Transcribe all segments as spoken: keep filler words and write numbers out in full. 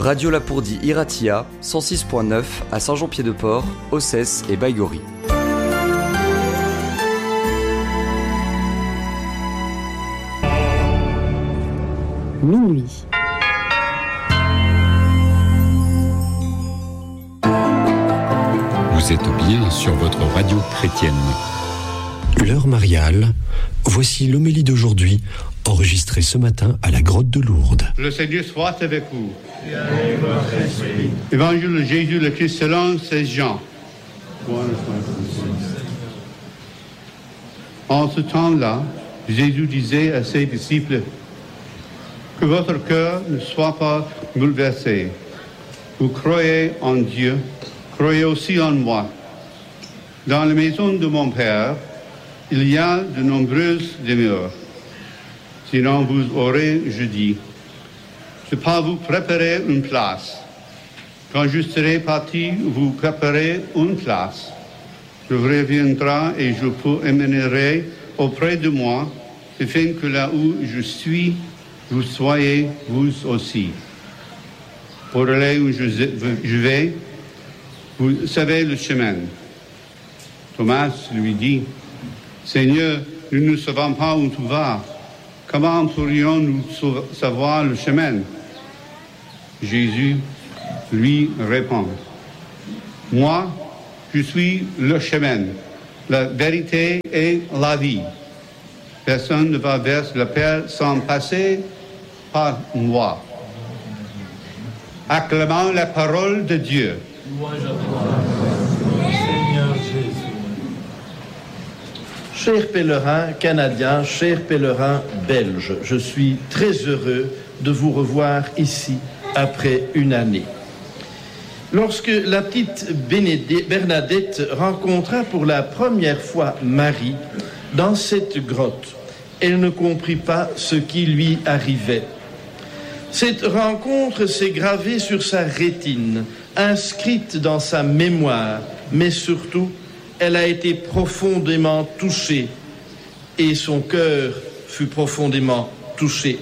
Radio Lapourdie Iratia, cent six point neuf à Saint-Jean-Pied-de-Port, Ossès et Baïgorry. Minuit. Vous êtes bien sur votre radio chrétienne. L'heure mariale, voici l'homélie d'aujourd'hui, enregistrée ce matin à la grotte de Lourdes. Le Seigneur soit avec vous. Évangile de Jésus le Christ selon saint Jean. En ce temps-là, Jésus disait à ses disciples, que votre cœur ne soit pas bouleversé. Vous croyez en Dieu, croyez aussi en moi. Dans la maison de mon Père, il y a de nombreuses demeures. Sinon vous aurez, je dis, je pas vous préparer une place. Quand je serai parti, vous préparez une place. Je reviendrai et je vous emmènerai auprès de moi, afin que là où je suis, vous soyez vous aussi. Pour aller où je, je vais, vous savez le chemin. Thomas lui dit, Seigneur, nous ne savons pas où tu vas. Comment pourrions-nous savoir le chemin? Jésus lui répond, moi, je suis le chemin, la vérité et la vie. Personne ne va vers le Père sans passer par moi. Acclamons la parole de Dieu. Louange à toi, Seigneur Jésus. Chers pèlerins canadiens, chers pèlerins belges, je suis très heureux de vous revoir ici après une année. Lorsque la petite Bernadette rencontra pour la première fois Marie dans cette grotte, elle ne comprit pas ce qui lui arrivait. Cette rencontre s'est gravée sur sa rétine, inscrite dans sa mémoire, mais surtout, elle a été profondément touchée et son cœur fut profondément touché.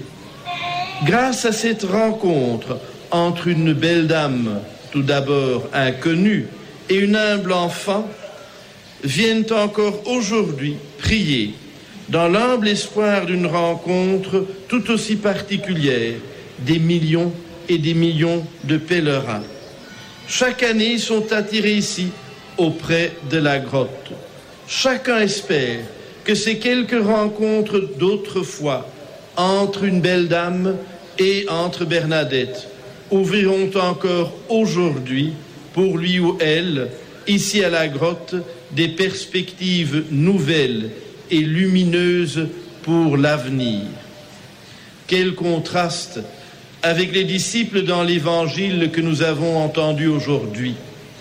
Grâce à cette rencontre entre une belle dame, tout d'abord inconnue, et une humble enfant, viennent encore aujourd'hui prier dans l'humble espoir d'une rencontre tout aussi particulière, des millions et des millions de pèlerins. Chaque année, ils sont attirés ici, auprès de la grotte. Chacun espère que ces quelques rencontres d'autrefois entre une belle dame et entre Bernadette ouvriront encore aujourd'hui, pour lui ou elle, ici à la grotte, des perspectives nouvelles et lumineuses pour l'avenir. Quel contraste avec les disciples dans l'évangile que nous avons entendu aujourd'hui.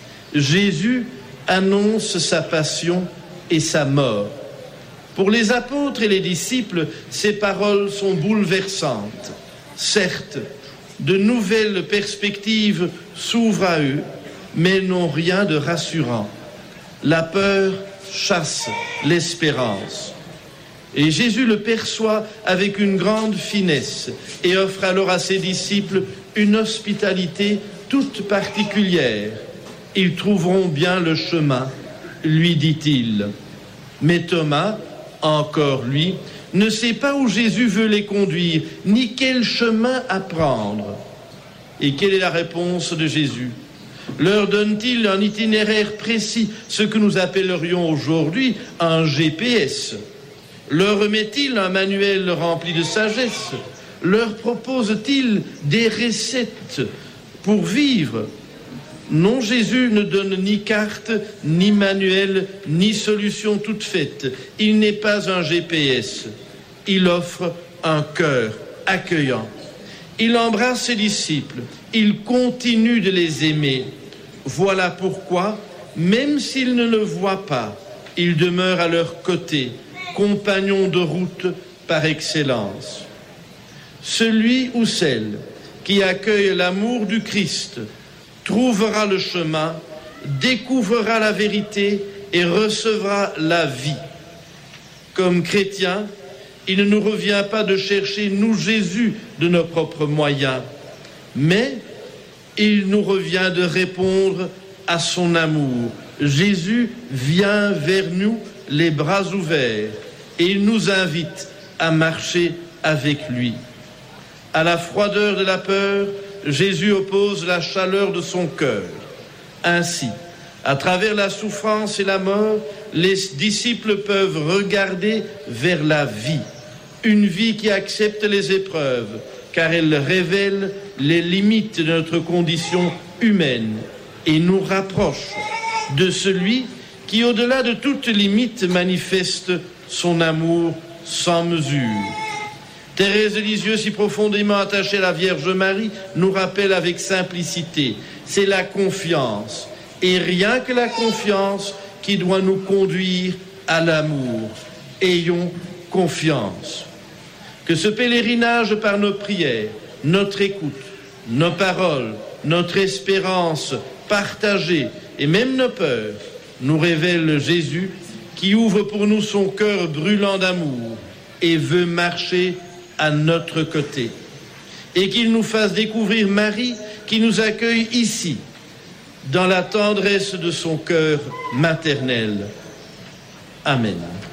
Jésus annonce sa passion et sa mort. Pour les apôtres et les disciples, ces paroles sont bouleversantes. Certes, de nouvelles perspectives s'ouvrent à eux, mais elles n'ont rien de rassurant. La peur chasse l'espérance. Et Jésus le perçoit avec une grande finesse et offre alors à ses disciples une hospitalité toute particulière. Ils trouveront bien le chemin, lui dit-il. Mais Thomas, encore lui, ne sait pas où Jésus veut les conduire, ni quel chemin à prendre. Et quelle est la réponse de Jésus? Leur donne-t-il un itinéraire précis, ce que nous appellerions aujourd'hui un G P S? Leur remet-il un manuel rempli de sagesse? Leur propose-t-il des recettes pour vivre? Non, Jésus ne donne ni carte, ni manuel, ni solution toute faite. Il n'est pas un G P S. Il offre un cœur accueillant. Il embrasse ses disciples. Il continue de les aimer. Voilà pourquoi, même s'ils ne le voient pas, il demeure à leur côté, compagnon de route par excellence. Celui ou celle qui accueille l'amour du Christ trouvera le chemin, découvrira la vérité et recevra la vie. Comme chrétiens, il ne nous revient pas de chercher, nous, Jésus, de nos propres moyens, mais il nous revient de répondre à son amour. Jésus vient vers nous les bras ouverts et il nous invite à marcher avec lui. À la froideur de la peur, Jésus oppose la chaleur de son cœur. Ainsi, à travers la souffrance et la mort, les disciples peuvent regarder vers la vie, une vie qui accepte les épreuves, car elle révèle les limites de notre condition humaine et nous rapproche de celui qui, au-delà de toute limite, manifeste son amour sans mesure. Thérèse de Lisieux, si profondément attachée à la Vierge Marie, nous rappelle avec simplicité, c'est la confiance, et rien que la confiance qui doit nous conduire à l'amour. Ayons confiance. Que ce pèlerinage par nos prières, notre écoute, nos paroles, notre espérance partagée et même nos peurs nous révèle Jésus qui ouvre pour nous son cœur brûlant d'amour et veut marcher à notre côté. Et qu'il nous fasse découvrir Marie qui nous accueille ici, dans la tendresse de son cœur maternel. Amen.